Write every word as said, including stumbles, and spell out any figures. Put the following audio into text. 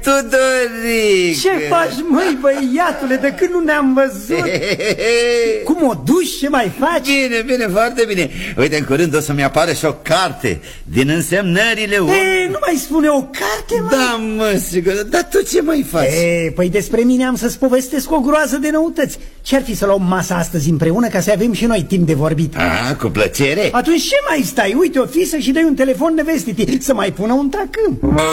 Tudorică! Ce faci, măi, băiatule, de când nu ne-am văzut? Cum o duci, ce mai faci? Bine, bine, foarte bine. Uite, în curând o să-mi apară și o carte din însemnările omului. E, nu mai spune o carte, mă? Da, mă, sigur, dar tu ce mai faci? E, păi despre mine am să-ți povestesc o groază de noutăți. Ce-ar fi să luăm masa astăzi împreună ca să avem și noi timp de vorbit? Ah, cu plăcere. Atunci ce mai stai? Uite o fisă și dai un telefon nevestitii să mai pună un tacâm.